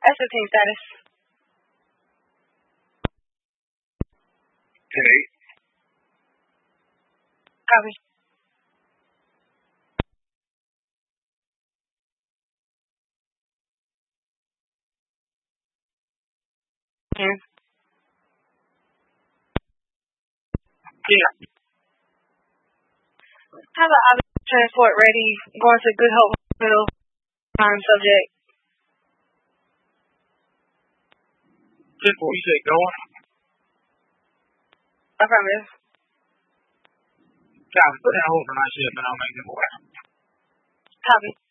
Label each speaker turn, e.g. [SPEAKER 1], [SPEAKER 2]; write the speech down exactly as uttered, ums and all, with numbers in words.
[SPEAKER 1] S fifteen status.
[SPEAKER 2] ten eight.
[SPEAKER 1] Copy. Yeah.
[SPEAKER 2] Yeah.
[SPEAKER 1] Have an obvious transport ready, going to Good Hope Hospital. Time subject.
[SPEAKER 2] ten four, you said going?
[SPEAKER 1] Affirmative.
[SPEAKER 2] Copy. Put that hold for my ship and I'll make it more.
[SPEAKER 1] Copy.